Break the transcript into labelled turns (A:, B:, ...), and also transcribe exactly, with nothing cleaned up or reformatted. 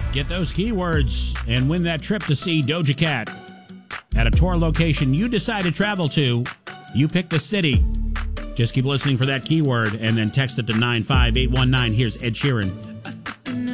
A: Get those keywords and win that trip to see Doja Cat at a tour location you decide to travel to. You pick the city. Just keep listening for that keyword and then text it to nine five eight one nine. Here's Ed Sheeran.